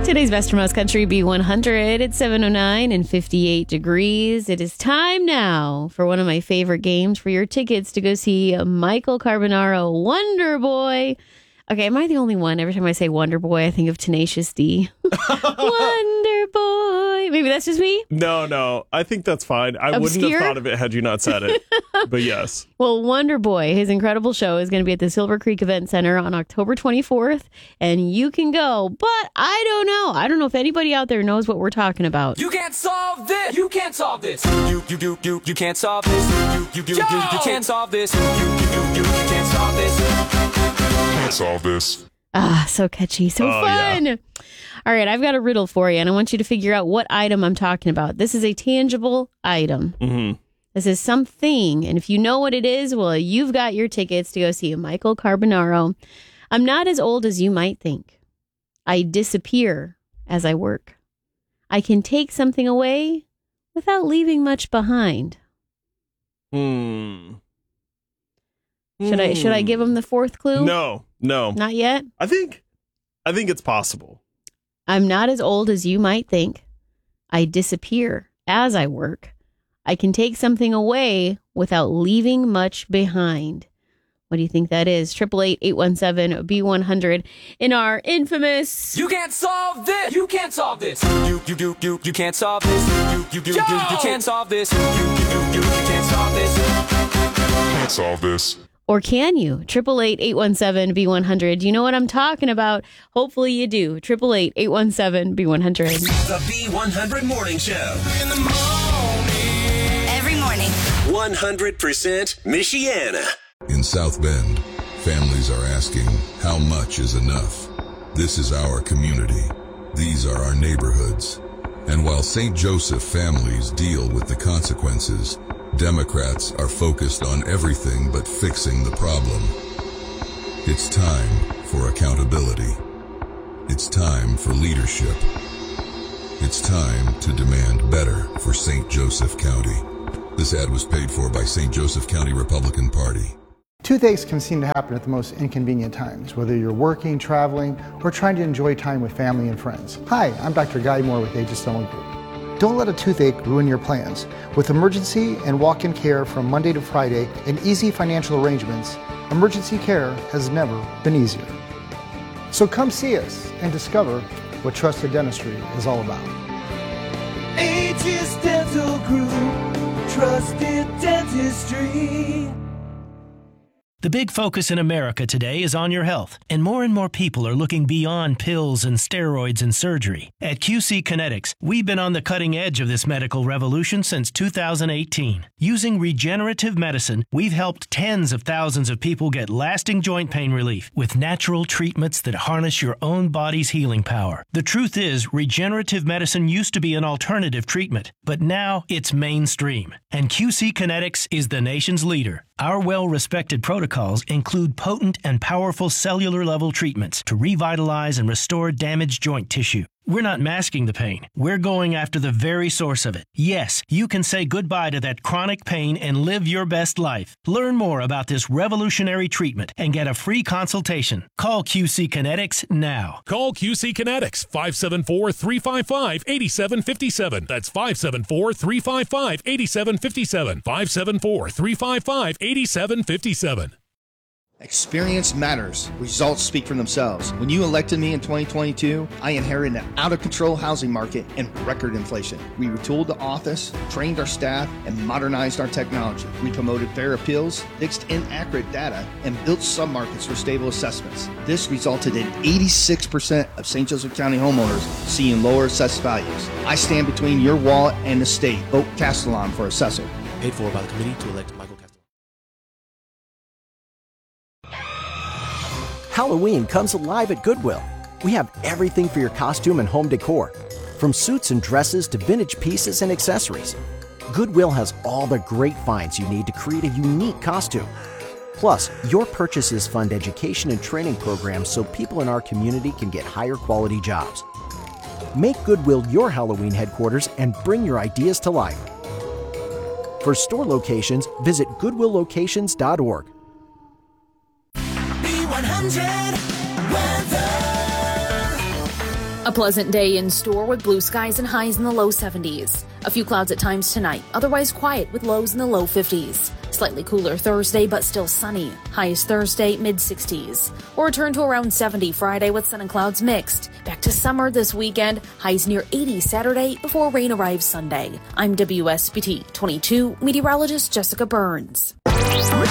Today's Best from Most Country B100. It's 7:09 and 58 degrees. It is time now for one of my favorite games, for your tickets to go see Michael Carbonaro, Wonder Boy. Okay, am I the only one? Every time I say Wonder Boy, I think of Tenacious D. Wonder Boy. Maybe that's just me? No. I think that's fine. I wouldn't have thought of it had you not said it. But yes. Well, Wonder Boy, his incredible show, is going to be at the Silver Creek Event Center on October 24th, and you can go. But I don't know. I don't know if anybody out there knows what we're talking about. You can't solve this. You can't solve this. You can't solve this. You can't solve this. You can't solve this. Can't solve this. Ah, so catchy, so fun. Yeah. All right, I've got a riddle for you, and I want you to figure out what item I'm talking about. This is a tangible item. Mm-hmm. This is something, and if you know what it is, well, you've got your tickets to go see Michael Carbonaro. I'm not as old as you might think. I disappear as I work. I can take something away without leaving much behind. Should I give him the fourth clue? No. Not yet? I think it's possible. I'm not as old as you might think. I disappear as I work. I can take something away without leaving much behind. What do you think that is? 888-817-B100 in our infamous... You can't solve this. You can't solve this. You can't solve this. You can't solve this. You can't solve this. Can't solve this. Or can you? 888-817-B100. Do you know what I'm talking about? Hopefully you do. 888-817-B100. The B100 Morning Show. In the morning. Every morning. 100% Michiana. In South Bend, families are asking, how much is enough? This is our community. These are our neighborhoods. And while St. Joseph families deal with the consequences, Democrats are focused on everything but fixing the problem. It's time for accountability. It's time for leadership. It's time to demand better for St. Joseph County. This ad was paid for by St. Joseph County Republican Party. Toothaches can seem to happen at the most inconvenient times, whether you're working, traveling, or trying to enjoy time with family and friends. Hi, I'm Dr. Guy Moore with Aegis Dental Group. Don't let a toothache ruin your plans. With emergency and walk-in care from Monday to Friday and easy financial arrangements, emergency care has never been easier. So come see us and discover what trusted dentistry is all about. Aegis Dental Group, trusted dentistry. The big focus in America today is on your health, and more people are looking beyond pills and steroids and surgery. At QC Kinetics, we've been on the cutting edge of this medical revolution since 2018. Using regenerative medicine, we've helped tens of thousands of people get lasting joint pain relief with natural treatments that harness your own body's healing power. The truth is, regenerative medicine used to be an alternative treatment, but now it's mainstream, and QC Kinetics is the nation's leader. Our well-respected protocols include potent and powerful cellular-level treatments to revitalize and restore damaged joint tissue. We're not masking the pain. We're going after the very source of it. Yes, you can say goodbye to that chronic pain and live your best life. Learn more about this revolutionary treatment and get a free consultation. Call QC Kinetics now. Call QC Kinetics, 574-355-8757. That's 574-355-8757. 574-355-8757. Experience matters. Results speak for themselves. When you elected me in 2022, I inherited an out-of-control housing market and record inflation. We retooled the office, trained our staff, and modernized our technology. We promoted fair appeals, fixed inaccurate data, and built submarkets for stable assessments. This resulted in 86% of St. Joseph County homeowners seeing lower assessed values. I stand between your wallet and the state. Vote Castellon for assessor. Paid for by the committee to elect Michael Castellon. Halloween comes alive at Goodwill. We have everything for your costume and home decor, from suits and dresses to vintage pieces and accessories. Goodwill has all the great finds you need to create a unique costume. Plus, your purchases fund education and training programs so people in our community can get higher quality jobs. Make Goodwill your Halloween headquarters and bring your ideas to life. For store locations, visit goodwilllocations.org. B100 weather. A pleasant day in store with blue skies and highs in the low 70s. A few clouds at times tonight, otherwise quiet with lows in the low 50s. Slightly cooler Thursday, but still sunny. Highs Thursday, mid-60s. We'll return to around 70 Friday with sun and clouds mixed. Back to summer this weekend. Highs near 80 Saturday before rain arrives Sunday. I'm WSBT 22 meteorologist Jessica Burns.